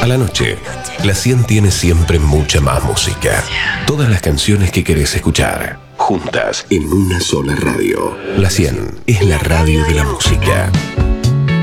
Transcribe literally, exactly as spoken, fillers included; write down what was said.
A la noche, la cien tiene siempre mucha más música. Todas las canciones que querés escuchar, juntas en una sola radio. La cien es la radio de la música.